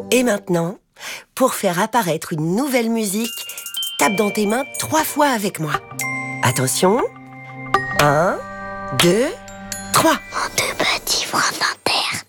Et maintenant, pour faire apparaître une nouvelle musique, tape dans tes mains 3 fois avec moi. Attention. 1, 2, 3. Mon deux petits frères d'un terre.